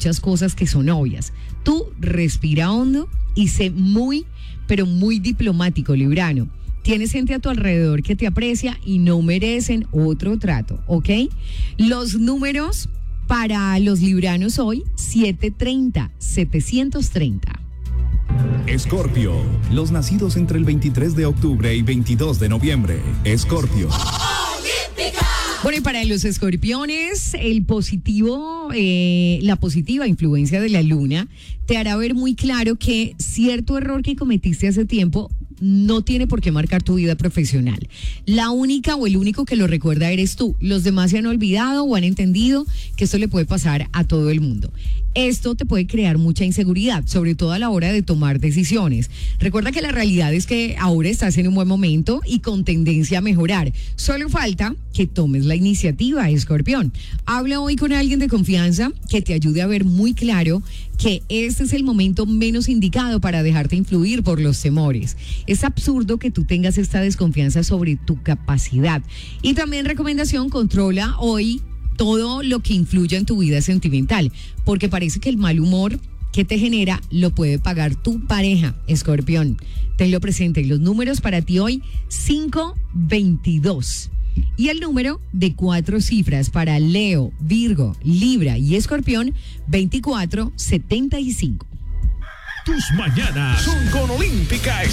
muchas cosas que son obvias. Tú respira hondo y sé muy, pero muy diplomático, librano. Tienes gente a tu alrededor que te aprecia y no merecen otro trato, ¿ok? Los números para los libranos hoy, 730. Escorpio, los nacidos entre el 23 de octubre y 22 de noviembre. Escorpio. Bueno, y para los escorpiones, la positiva influencia de la luna te hará ver muy claro que cierto error que cometiste hace tiempo no tiene por qué marcar tu vida profesional. La única o el único que lo recuerda eres tú. Los demás se han olvidado o han entendido que esto le puede pasar a todo el mundo. Esto te puede crear mucha inseguridad, sobre todo a la hora de tomar decisiones. Recuerda que la realidad es que ahora estás en un buen momento y con tendencia a mejorar. Solo falta que tomes la iniciativa, Escorpión. Habla hoy con alguien de confianza que te ayude a ver muy claro que este es el momento menos indicado para dejarte influir por los temores. Es absurdo que tú tengas esta desconfianza sobre tu capacidad. Y también recomendación, controla hoy todo lo que influya en tu vida sentimental, porque parece que el mal humor que te genera lo puede pagar tu pareja, Escorpión. Tenlo presente. Los números para ti hoy, 522. Y el número de 4 cifras para Leo, Virgo, Libra y Escorpión, 2475. Tus mañanas son con Olímpica